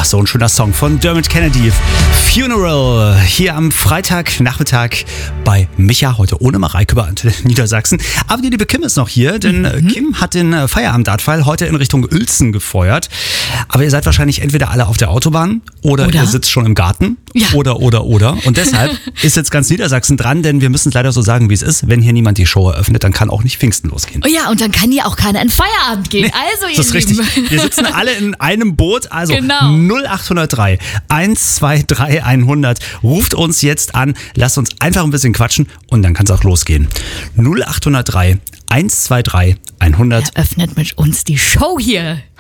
so ein schöner Song von Dermot Kennedy. Funeral hier am Freitagnachmittag bei Micha, heute ohne Mareike über Antenne Niedersachsen. Aber die liebe Kim ist noch hier, denn Kim hat den Feierabenddartpfeil heute in Richtung Uelzen gefeuert. Aber ihr seid wahrscheinlich entweder alle auf der Autobahn oder ihr sitzt schon im Garten. Ja. Oder. Und deshalb ist jetzt ganz Niedersachsen dran, denn wir müssen es leider so sagen, wie es ist. Wenn hier niemand die Show eröffnet, dann kann auch nicht Pfingsten losgehen. Oh ja, und dann kann hier auch keiner in Feierabend gehen. Nee, also, ihr das ist Lieben. richtig. Wir sitzen alle in einem Boot. Also Genau. 0803 123 100. Ruft uns jetzt an. Lasst uns einfach ein bisschen quatschen und dann kann es auch losgehen. 0803 123 100. Eröffnet mit uns die Show hier.